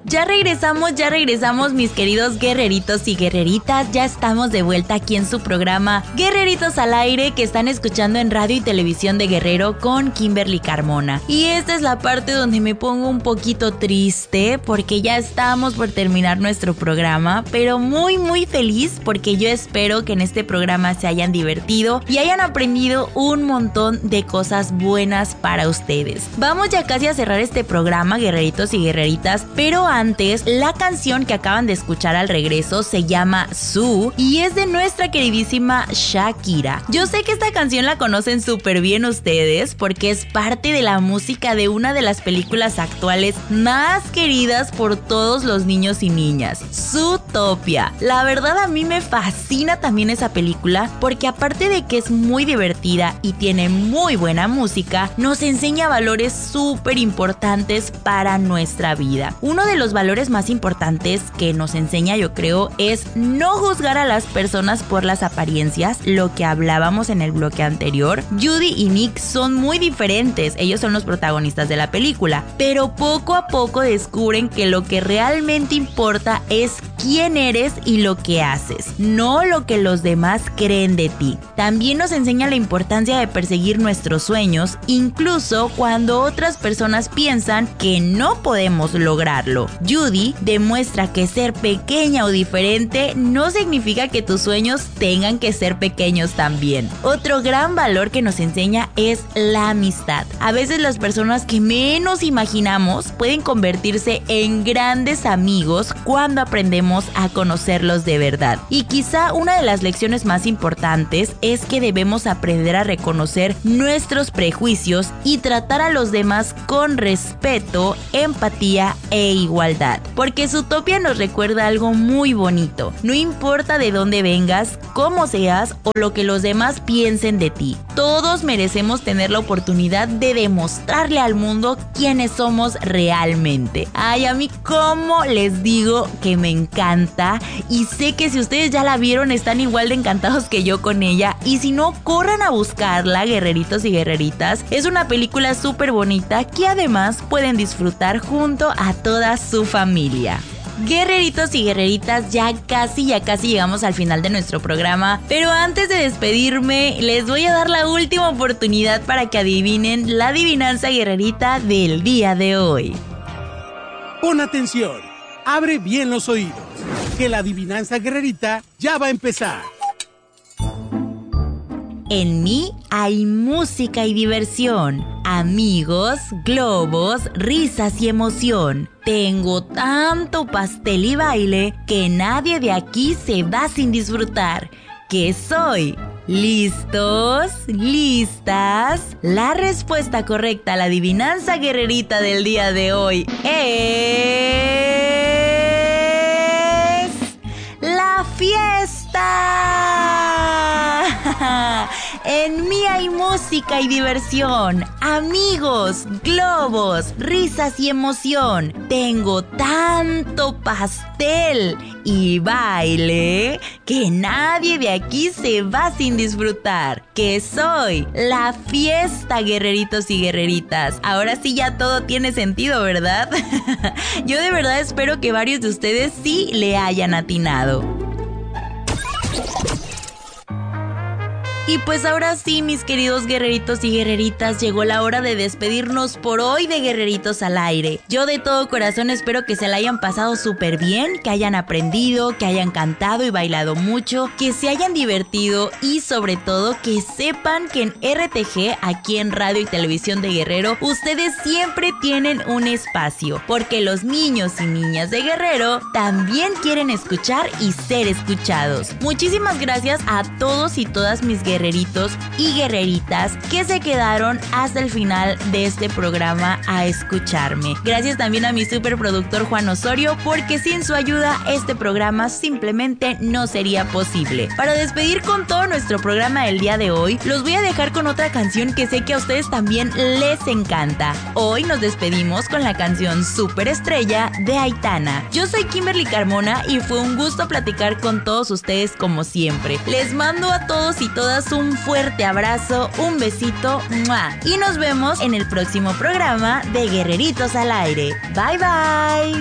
Ya regresamos mis queridos guerreritos y guerreritas. Ya estamos de vuelta aquí en su programa Guerreritos al Aire, que están escuchando en Radio y Televisión de Guerrero con Kimberly Carmona. Y esta es la parte donde me pongo un poquito triste porque ya estamos por terminar nuestro programa, pero muy feliz porque yo espero que en este programa se hayan divertido y hayan aprendido un montón de cosas buenas para ustedes. Vamos ya casi a cerrar este programa, guerreritos y guerreritas, pero antes, la canción que acaban de escuchar al regreso se llama Su y es de nuestra queridísima Shakira. Yo sé que esta canción la conocen súper bien ustedes porque es parte de la música de una de las películas actuales más queridas por todos los niños y niñas, Zootopia. La verdad a mí me fascina también esa película porque aparte de que es muy divertida y tiene muy buena música, nos enseña valores súper importantes para nuestra vida. Uno de los valores más importantes que nos enseña, yo creo, es no juzgar a las personas por las apariencias, lo que hablábamos en el bloque anterior. Judy y Nick son muy diferentes, ellos son los protagonistas de la película, pero poco a poco descubren que lo que realmente importa es quién eres y lo que haces, no lo que los demás creen de ti. También nos enseña la importancia de perseguir nuestros sueños, incluso cuando otras personas piensan que no podemos lograrlo. Judy demuestra que ser pequeña o diferente no significa que tus sueños tengan que ser pequeños también. Otro gran valor que nos enseña es la amistad. A veces las personas que menos imaginamos pueden convertirse en grandes amigos cuando aprendemos a conocerlos de verdad. Y quizá una de las lecciones más importantes es que debemos aprender a reconocer nuestros prejuicios y tratar a los demás con respeto, empatía e igualdad. Porque Zootopia nos recuerda algo muy bonito. No importa de dónde vengas, cómo seas o lo que los demás piensen de ti. Todos merecemos tener la oportunidad de demostrarle al mundo quiénes somos realmente. Ay, a mí cómo les digo que me encanta y sé que si ustedes ya la vieron están igual de encantados que yo con ella y si no, corran a buscarla, guerreritos y guerreritas. Es una película súper bonita que además pueden disfrutar junto a toda su familia. Guerreritos y guerreritas, ya casi llegamos al final de nuestro programa, pero antes de despedirme les voy a dar la última oportunidad para que adivinen la adivinanza guerrerita del día de hoy. Pon atención, abre bien los oídos, que la adivinanza guerrerita ya va a empezar. En mí hay música y diversión, amigos, globos, risas y emoción. Tengo tanto pastel y baile que nadie de aquí se va sin disfrutar. ¿Qué soy? ¿Listos? ¿Listas? La respuesta correcta a la adivinanza guerrerita del día de hoy es... ¡la fiesta! En mí hay música y diversión, amigos, globos, risas y emoción. Tengo tanto pastel y baile que nadie de aquí se va sin disfrutar. Que soy la fiesta, guerreritos y guerreritas. Ahora sí ya todo tiene sentido, ¿verdad? Yo de verdad espero que varios de ustedes sí le hayan atinado. Y pues ahora sí, mis queridos guerreritos y guerreritas, llegó la hora de despedirnos por hoy de Guerreritos al Aire. Yo de todo corazón espero que se la hayan pasado súper bien, que hayan aprendido, que hayan cantado y bailado mucho, que se hayan divertido y sobre todo que sepan que en RTG, aquí en Radio y Televisión de Guerrero, ustedes siempre tienen un espacio, porque los niños y niñas de Guerrero también quieren escuchar y ser escuchados. Muchísimas gracias a todos y todas mis guerreritos y guerreritas que se quedaron hasta el final de este programa a escucharme. Gracias también a mi superproductor Juan Osorio, porque sin su ayuda este programa simplemente no sería posible. Para despedir con todo nuestro programa del día de hoy, los voy a dejar con otra canción que sé que a ustedes también les encanta. Hoy nos despedimos con la canción Superestrella de Aitana. Yo soy Kimberly Carmona y fue un gusto platicar con todos ustedes como siempre. Les mando a todos y todas un fuerte abrazo, un besito, ¡mua! Y nos vemos en el próximo programa de Guerreritos al Aire. Bye bye.